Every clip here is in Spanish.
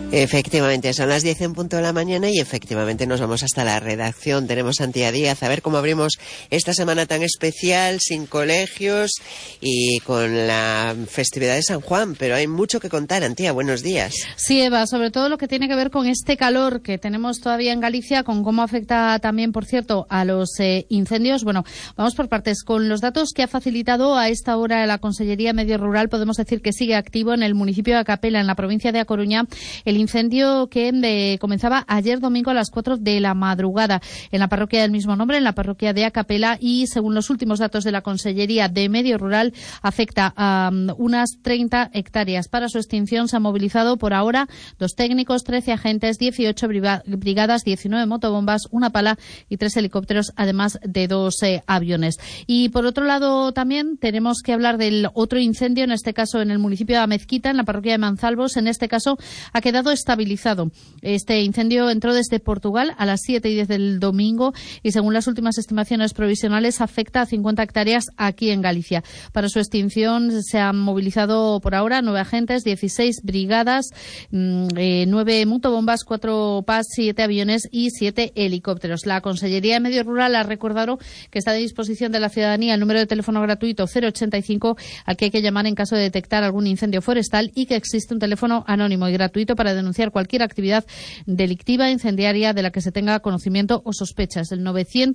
Efectivamente, son las 10 en punto de la mañana y efectivamente nos vamos hasta la redacción. Tenemos a Antía Díaz, a ver cómo abrimos esta semana tan especial, sin colegios y con la festividad de San Juan, pero hay mucho que contar. Antía, buenos días. Sí, Eva, sobre todo lo que tiene que ver con este calor que tenemos todavía en Galicia, con cómo afecta también, por cierto, a los incendios. Bueno, vamos por partes. Con los datos que ha facilitado a esta hora la Consellería de Medio Rural, podemos decir que sigue activo en el municipio de Acapela, en la provincia de A Coruña, el incendio que comenzaba ayer domingo a las 4 de la madrugada en la parroquia del mismo nombre, en la parroquia de Acapela, y según los últimos datos de la Consellería de Medio Rural afecta a unas 30 hectáreas. Para su extinción se han movilizado por ahora 2 técnicos, 13 agentes, 18 brigadas, 19 motobombas, una pala y 3 helicópteros, además de 2 aviones. Y por otro lado también tenemos que hablar del otro incendio, en este caso en el municipio de Amezquita, en la parroquia de Manzalbos. En este caso ha quedado estabilizado. Este incendio entró desde Portugal a las 7:10 del domingo y según las últimas estimaciones provisionales afecta a 50 hectáreas aquí en Galicia. Para su extinción se han movilizado por ahora 9 agentes, 16 brigadas, 9 motobombas, 4 PAS, 7 aviones y 7 helicópteros. La Consellería de Medio Rural ha recordado que está a disposición de la ciudadanía el número de teléfono gratuito 085 al que hay que llamar en caso de detectar algún incendio forestal y que existe un teléfono anónimo y gratuito para denunciar cualquier actividad delictiva incendiaria de la que se tenga conocimiento o sospechas, el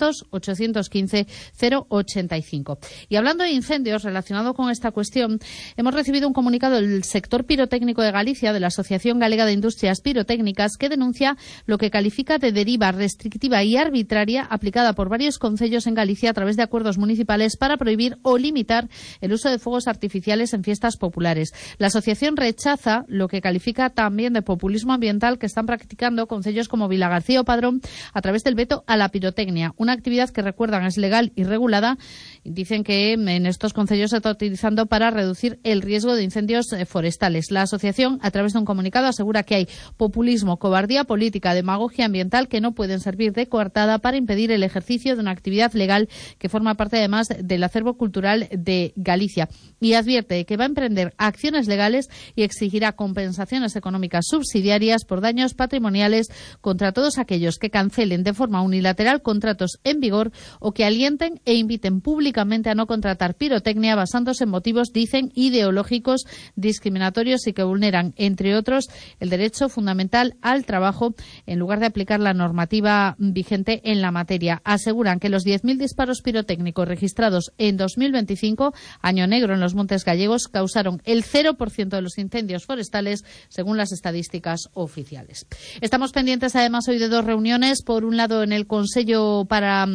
900-815-085. Y hablando de incendios, relacionado con esta cuestión, hemos recibido un comunicado del sector pirotécnico de Galicia, de la Asociación Galega de Industrias Pirotécnicas, que denuncia lo que califica de deriva restrictiva y arbitraria aplicada por varios concellos en Galicia a través de acuerdos municipales para prohibir o limitar el uso de fuegos artificiales en fiestas populares. La asociación rechaza lo que califica también de populismo ambiental que están practicando concellos como Vilagarcía o Padrón a través del veto a la pirotecnia, una actividad que recuerdan es legal y regulada. Dicen que en estos concellos se está utilizando para reducir el riesgo de incendios forestales. La asociación, a través de un comunicado, asegura que hay populismo, cobardía política, demagogia ambiental que no pueden servir de coartada para impedir el ejercicio de una actividad legal que forma parte además del acervo cultural de Galicia. Y advierte que va a emprender acciones legales y exigirá compensaciones económicas subsidiarias por daños patrimoniales contra todos aquellos que cancelen de forma unilateral contratos en vigor o que alienten e inviten públicamente a no contratar pirotecnia basándose en motivos, dicen, ideológicos, discriminatorios y que vulneran, entre otros, el derecho fundamental al trabajo en lugar de aplicar la normativa vigente en la materia. Aseguran que los 10.000 disparos pirotécnicos registrados en 2025, año negro en los Montes Gallegos, causaron el 0% de los incendios forestales, según las estadísticas oficiales. Estamos pendientes además hoy de 2 reuniones. Por un lado, en el Consello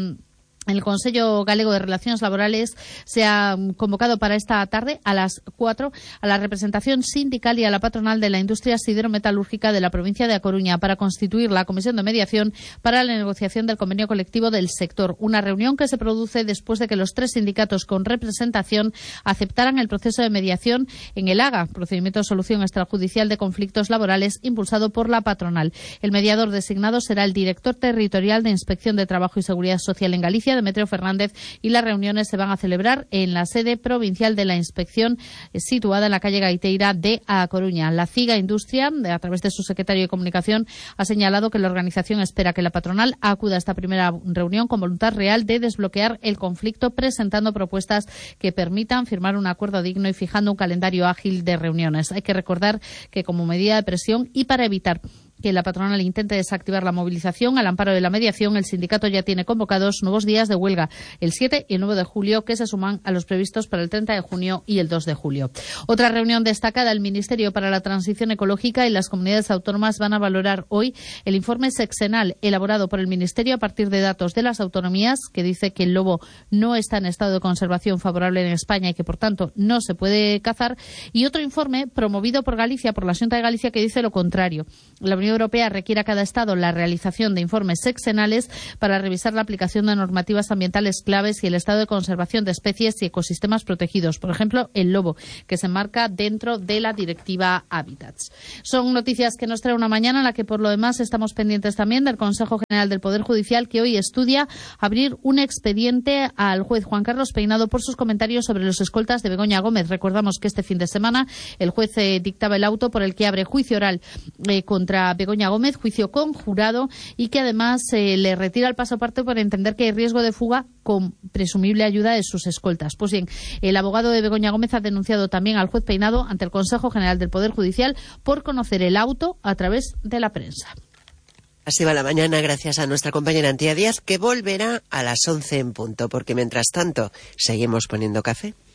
Galego de Relaciones Laborales se ha convocado para esta tarde a las 4 a la representación sindical y a la patronal de la industria siderometalúrgica de la provincia de A Coruña para constituir la comisión de mediación para la negociación del convenio colectivo del sector. Una reunión que se produce después de que los 3 sindicatos con representación aceptaran el proceso de mediación en el AGA, procedimiento de solución extrajudicial de conflictos laborales, impulsado por la patronal. El mediador designado será el director territorial de Inspección de Trabajo y Seguridad Social en Galicia, Demetrio Fernández, y las reuniones se van a celebrar en la sede provincial de la inspección situada en la calle Gaiteira de A Coruña. La CIGA Industria, a través de su secretario de Comunicación, ha señalado que la organización espera que la patronal acuda a esta primera reunión con voluntad real de desbloquear el conflicto, presentando propuestas que permitan firmar un acuerdo digno y fijando un calendario ágil de reuniones. Hay que recordar que como medida de presión y para evitar que la patronal intente desactivar la movilización al amparo de la mediación, el sindicato ya tiene convocados nuevos días de huelga, el 7 y el 9 de julio, que se suman a los previstos para el 30 de junio y el 2 de julio. Otra reunión destacada, el Ministerio para la Transición Ecológica y las comunidades autónomas van a valorar hoy el informe sexenal elaborado por el Ministerio a partir de datos de las autonomías, que dice que el lobo no está en estado de conservación favorable en España y que, por tanto, no se puede cazar, y otro informe promovido por Galicia, por la Xunta de Galicia, que dice lo contrario. La Unión Unión Europea requiere a cada Estado la realización de informes sexenales para revisar la aplicación de normativas ambientales claves y el estado de conservación de especies y ecosistemas protegidos. Por ejemplo, el lobo, que se enmarca dentro de la Directiva Hábitats. Son noticias que nos trae una mañana en la que, por lo demás, estamos pendientes también del Consejo General del Poder Judicial, que hoy estudia abrir un expediente al juez Juan Carlos Peinado por sus comentarios sobre los escoltas de Begoña Gómez. Recordamos que este fin de semana el juez dictaba el auto por el que abre juicio oral contra Begoña Gómez, juicio conjurado, y que además le retira el pasaporte por entender que hay riesgo de fuga con presumible ayuda de sus escoltas. Pues bien, el abogado de Begoña Gómez ha denunciado también al juez Peinado ante el Consejo General del Poder Judicial por conocer el auto a través de la prensa. Así va la mañana, gracias a nuestra compañera Antía Díaz, que volverá a las 11 en punto, porque mientras tanto seguimos poniendo café.